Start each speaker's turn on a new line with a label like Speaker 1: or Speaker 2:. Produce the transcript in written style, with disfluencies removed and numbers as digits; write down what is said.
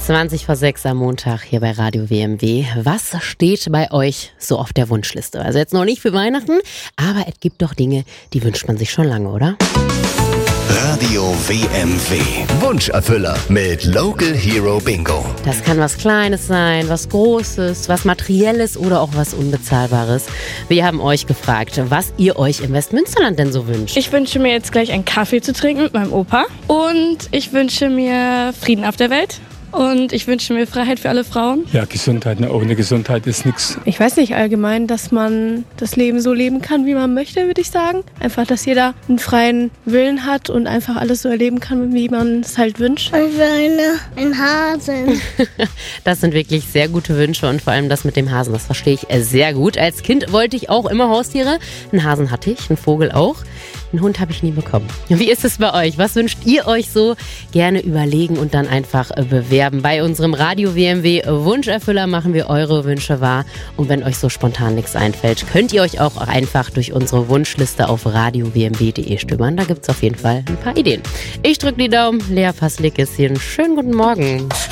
Speaker 1: 20:06 am Montag hier bei Radio WMW. Was steht bei euch so auf der Wunschliste? Also jetzt noch nicht für Weihnachten, aber es gibt doch Dinge, die wünscht man sich schon lange, oder?
Speaker 2: Radio WMW. Wunscherfüller mit Local Hero Bingo.
Speaker 1: Das kann was Kleines sein, was Großes, was Materielles oder auch was Unbezahlbares. Wir haben euch gefragt, was ihr euch im Westmünsterland denn so wünscht.
Speaker 3: Ich wünsche mir jetzt gleich einen Kaffee zu trinken mit meinem Opa. Und ich wünsche mir Frieden auf der Welt. Und ich wünsche mir Freiheit für alle Frauen.
Speaker 4: Ja, Gesundheit. Ohne Gesundheit ist nichts.
Speaker 5: Ich weiß nicht, allgemein, dass man das Leben so leben kann, wie man möchte, würde ich sagen. Einfach, dass jeder einen freien Willen hat und einfach alles so erleben kann, wie man es halt wünscht.
Speaker 6: Und für einen Hasen.
Speaker 1: Das sind wirklich sehr gute Wünsche und vor allem das mit dem Hasen, das verstehe ich sehr gut. Als Kind wollte ich auch immer Haustiere. Einen Hasen hatte ich, einen Vogel auch. Einen Hund habe ich nie bekommen. Wie ist es bei euch? Was wünscht ihr euch so? Gerne überlegen und dann einfach bewerben. Bei unserem Radio WMW Wunscherfüller machen wir eure Wünsche wahr. Und wenn euch so spontan nichts einfällt, könnt ihr euch auch einfach durch unsere Wunschliste auf radiowmw.de stöbern. Da gibt es auf jeden Fall ein paar Ideen. Ich drücke die Daumen. Lea Passlik ist hier. Einen schönen guten Morgen.